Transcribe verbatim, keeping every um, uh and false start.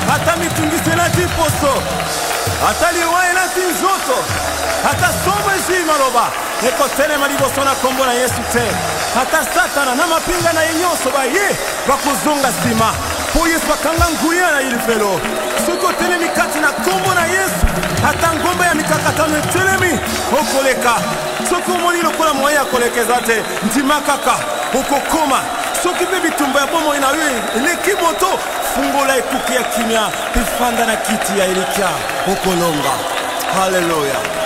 ata mitungise na tiposo, ata liwae na tinzoto, ata somo ezi maloba, eko telema liboso na kombo na Yesu te, ata satana na mapinga na yenyoso ba ye, bakuzunga sima, po Yesu bakanga nguya na ilifelo, suko telemi kati na kombo na Yesu, ata ngomba ya mikakatano telemi, okoleka, soko moni lokola mwaya kolekeza te, ntimakaka, okokoma, soki pe bitumba ya bomo ina we, eleki moto, fungola ekuki ya kimia, pifanda na kiti ya elikia, okolonga. Hallelujah.